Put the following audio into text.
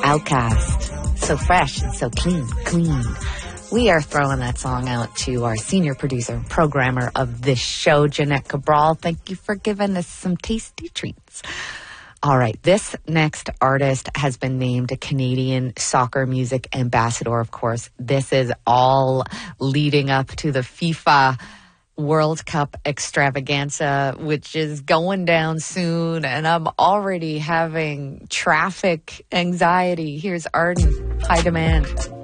Outcast. So fresh and so clean. We are throwing that song out to our senior producer and programmer of this show, Jeanette Cabral. Thank you for giving us some tasty treats. All right, this next artist has been named a Canadian soccer music ambassador, of course. This is all leading up to the FIFA World Cup extravaganza, which is going down soon, and I'm already having traffic anxiety. Here's Arden, High Demand.